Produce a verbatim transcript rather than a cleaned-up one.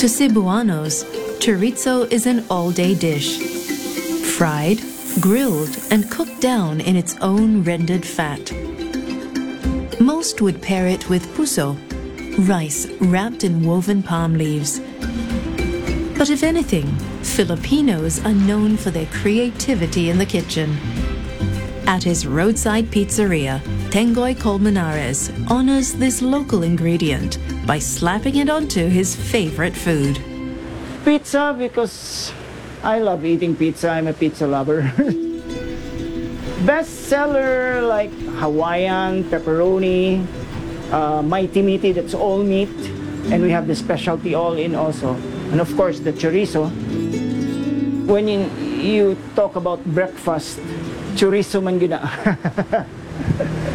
To Cebuanos, chorizo is an all-day dish. Fried, grilled, and cooked down in its own rendered fat. Most would pair it with puso, rice wrapped in woven palm leaves. But if anything, Filipinos are known for their creativity in the kitchen. At his roadside pizzeria, Tengoy Colmenares honors this local ingredient by slapping it onto his favorite food. Pizza, because I love eating pizza. I'm a pizza lover. Best seller like Hawaiian, pepperoni, uh, Mighty Meaty, that's all meat. And we have the specialty all in also. And of course, the chorizo. When you, you talk about breakfast, chorizo man gina.